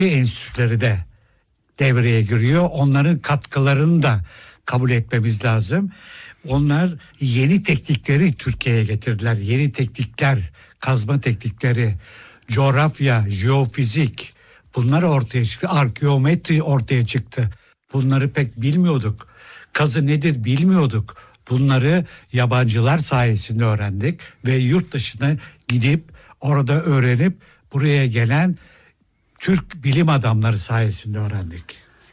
enstitüleri de devreye giriyor. Onların katkılarını da kabul etmemiz lazım. Onlar yeni teknikleri Türkiye'ye getirdiler. Yeni teknikler, kazma teknikleri, coğrafya, jeofizik, bunlar ortaya çıktı. Arkeometri ortaya çıktı. Bunları pek bilmiyorduk. Kazı nedir bilmiyorduk. Bunları yabancılar sayesinde öğrendik ve yurt dışına gidip orada öğrenip buraya gelen Türk bilim adamları sayesinde öğrendik.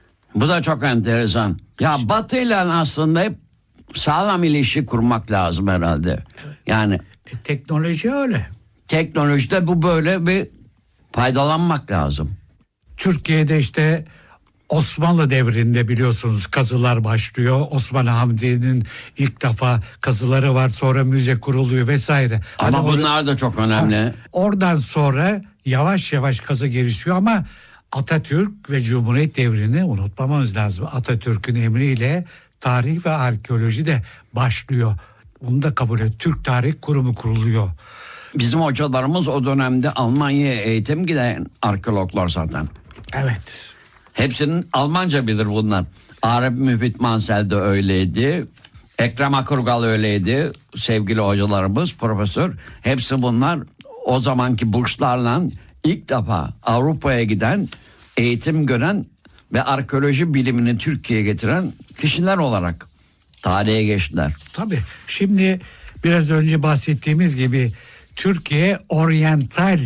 Bu da çok enteresan. Ya Batı ile aslında hep sağlam ilişki kurmak lazım herhalde. Evet. Yani teknoloji öyle. Teknolojide bu böyle bir faydalanmak lazım. Türkiye'de işte Osmanlı devrinde biliyorsunuz kazılar başlıyor. Osman Hamdi'nin ilk defa kazıları var, sonra müze kuruluyor vesaire. Ama bunlar da çok önemli. Oradan sonra yavaş yavaş kazı gelişiyor ama Atatürk ve Cumhuriyet devrini unutmamamız lazım. Atatürk'ün emriyle tarih ve arkeoloji de başlıyor. Bunu da kabul et. Türk Tarih Kurumu kuruluyor. Bizim hocalarımız o dönemde Almanya'ya eğitim giden arkeologlar zaten. Evet. Hepsinin Almanca bilir bunlar. Arif Müfit Mansel de öyleydi. Ekrem Akurgal öyleydi. Sevgili hocalarımız, profesör. Hepsi bunlar o zamanki burslarla ilk defa Avrupa'ya giden, eğitim gören ve arkeoloji bilimini Türkiye'ye getiren kişiler olarak tarihe geçtiler. Tabii. Şimdi biraz önce bahsettiğimiz gibi Türkiye oryantal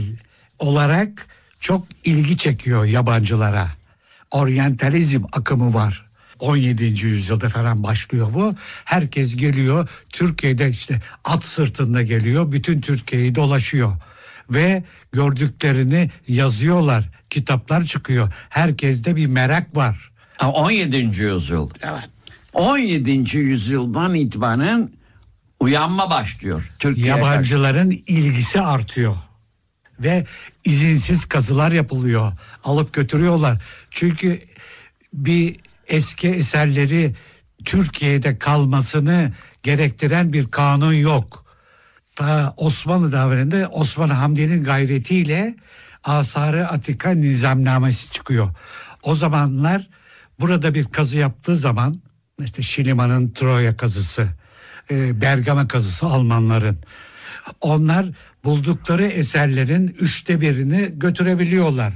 olarak çok ilgi çekiyor yabancılara. Oryantalizm akımı var. 17. yüzyılda falan başlıyor bu. Herkes geliyor. Türkiye'de işte at sırtında geliyor. Bütün Türkiye'yi dolaşıyor. Ve gördüklerini yazıyorlar. Kitaplar çıkıyor. Herkeste bir merak var. 17. yüzyıl. Evet. 17. yüzyıldan itibaren uyanma başlıyor. Yabancıların ilgisi artıyor. Ve izinsiz kazılar yapılıyor. Alıp götürüyorlar. Çünkü bir eski eserleri Türkiye'de kalmasını gerektiren bir kanun yok. Ta Osmanlı devrinde Osman Hamdi'nin gayretiyle Asar-ı Atika nizamnamesi çıkıyor. O zamanlar burada bir kazı yaptığı zaman işte Şiliman'ın Troya kazısı, Bergama kazısı Almanların. Onlar buldukları eserlerin 1/3'ünü götürebiliyorlar.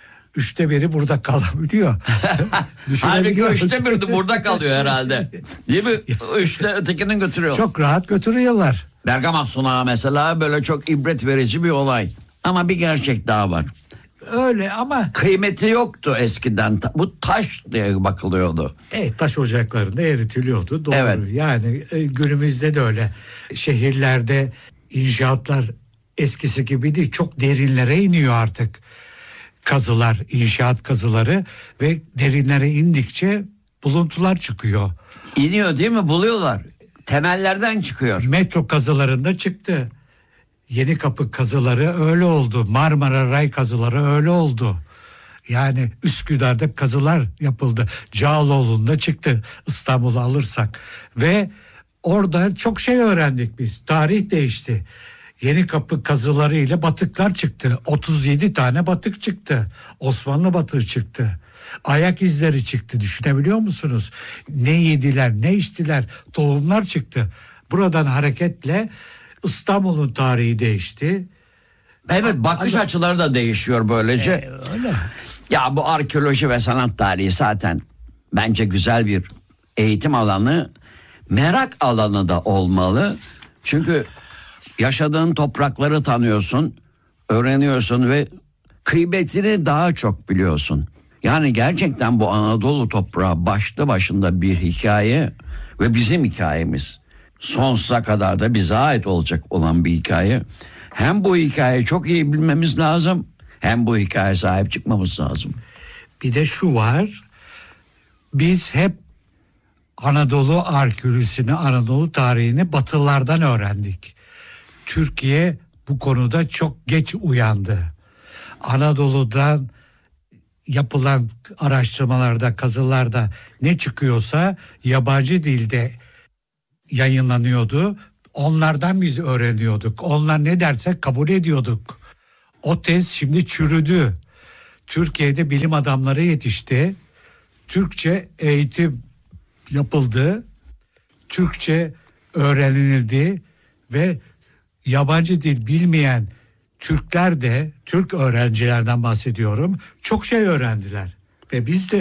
1/3 burada kalabiliyor. Halbuki 1/3 de burada kalıyor herhalde. Değil mi? 3'te ötekinin götürüyor. Çok rahat götürüyorlar. Bergama sunağı mesela böyle çok ibret verici bir olay. Ama bir gerçek daha var. Öyle ama kıymeti yoktu eskiden. Bu taş diye bakılıyordu. Taş ocaklarında eritiliyordu. Doğru. Evet. Yani günümüzde de öyle. Şehirlerde inşaatlar eskisi gibi değil. Çok derinlere iniyor artık. Kazılar, inşaat kazıları ve derinlere indikçe buluntular çıkıyor. İniyor değil mi? Buluyorlar. Temellerden çıkıyor. Metro kazılarında çıktı. Yenikapı kazıları öyle oldu. Marmara Ray kazıları öyle oldu. Yani Üsküdar'da kazılar yapıldı. Cağaloğlu'nda çıktı İstanbul'u alırsak. Ve orada çok şey öğrendik biz. Tarih değişti. Yenikapı kazıları ile batıklar çıktı. 37 tane batık çıktı. Osmanlı batığı çıktı. Ayak izleri çıktı. Düşünebiliyor musunuz? Ne yediler, ne içtiler? Tohumlar çıktı. Buradan hareketle İstanbul'un tarihi değişti. Evet, bakış açıları da değişiyor böylece. Öyle. Ya bu arkeoloji ve sanat tarihi zaten bence güzel bir eğitim alanı, merak alanı da olmalı. Çünkü yaşadığın toprakları tanıyorsun, öğreniyorsun ve kıymetini daha çok biliyorsun. Yani gerçekten bu Anadolu toprağı başlı başında bir hikaye ve bizim hikayemiz. Sonsuza kadar da bize ait olacak olan bir hikaye. Hem bu hikayeyi çok iyi bilmemiz lazım, hem bu hikayeye sahip çıkmamız lazım. Bir de şu var, biz hep Anadolu arkeolojisini, Anadolu tarihini Batılılardan öğrendik. Türkiye bu konuda çok geç uyandı. Anadolu'dan yapılan araştırmalarda, kazılarda ne çıkıyorsa yabancı dilde yayınlanıyordu. Onlardan biz öğreniyorduk. Onlar ne derse kabul ediyorduk. O tez şimdi çürüdü. Türkiye'de bilim adamları yetişti. Türkçe eğitim yapıldı. Türkçe öğrenildi ve yabancı dil bilmeyen Türkler de, Türk öğrencilerden bahsediyorum, çok şey öğrendiler. Ve biz de